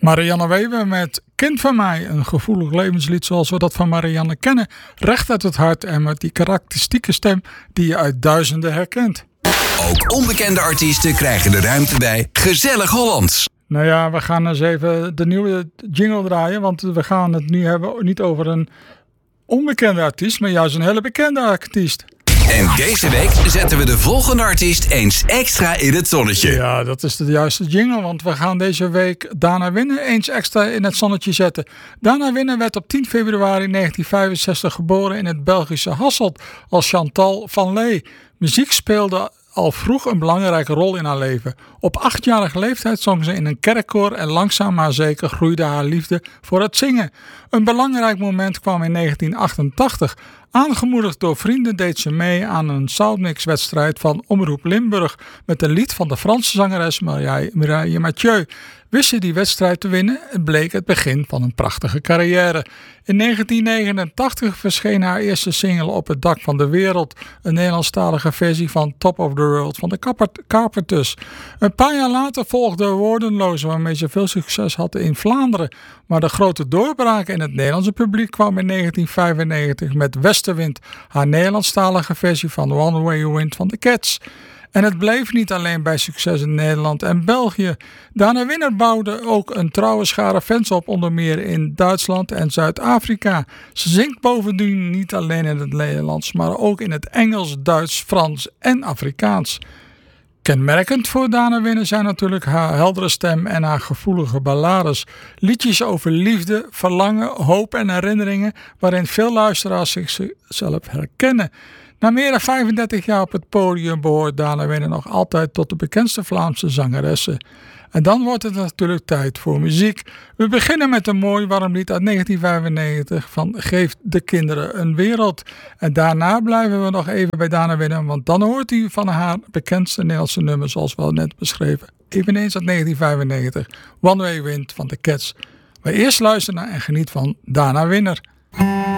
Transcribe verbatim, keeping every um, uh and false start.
Marianne Weber met Kind van mij, een gevoelig levenslied zoals we dat van Marianne kennen. Recht uit het hart en met die karakteristieke stem die je uit duizenden herkent. Ook onbekende artiesten krijgen de ruimte bij Gezellig Hollands. Nou ja, we gaan eens even de nieuwe jingle draaien, want we gaan het nu hebben niet over een onbekende artiest, maar juist een hele bekende artiest. En deze week zetten we de volgende artiest eens extra in het zonnetje. Ja, dat is de juiste jingle, want we gaan deze week Dana Winner eens extra in het zonnetje zetten. Dana Winner werd op tien februari negentien vijfenzestig geboren in het Belgische Hasselt als Chantal van Lee. Muziek speelde al vroeg een belangrijke rol in haar leven. Op achtjarige leeftijd zong ze in een kerkkoor en langzaam maar zeker groeide haar liefde voor het zingen. Een belangrijk moment kwam in negentien achtentachtig. Aangemoedigd door vrienden deed ze mee aan een soundmix-wedstrijd van Omroep Limburg met een lied van de Franse zangeres Mireille Mathieu. Wist ze die wedstrijd te winnen? Het bleek het begin van een prachtige carrière. In negentien negenentachtig verscheen haar eerste single Op het dak van de wereld, een Nederlandstalige versie van Top of the World van de Carpenters. Een paar jaar later volgde Woordenloze, waarmee ze veel succes hadden in Vlaanderen. Maar de grote doorbraak in het Nederlandse publiek kwam in negentien vijfennegentig met Westenwind, haar Nederlandstalige versie van One Way Wind van de Cats. En het bleef niet alleen bij succes in Nederland en België. Dana Winner bouwde ook een trouwe schare fans op, onder meer in Duitsland en Zuid-Afrika. Ze zingt bovendien niet alleen in het Nederlands, maar ook in het Engels, Duits, Frans en Afrikaans. Kenmerkend voor Dana Winner zijn natuurlijk haar heldere stem en haar gevoelige ballades. Liedjes over liefde, verlangen, hoop en herinneringen waarin veel luisteraars zichzelf herkennen. Na meer dan vijfendertig jaar op het podium behoort Dana Winner nog altijd tot de bekendste Vlaamse zangeressen. En dan wordt het natuurlijk tijd voor muziek. We beginnen met een mooi warm lied uit negentien vijfennegentig van Geef de kinderen een wereld. En daarna blijven we nog even bij Dana Winner, want dan hoort u van haar bekendste Nederlandse nummers zoals we al net beschreven. Eveneens uit negentien vijfennegentig, One Way Wind van de Cats. Maar eerst luisteren naar en geniet van Dana Winner.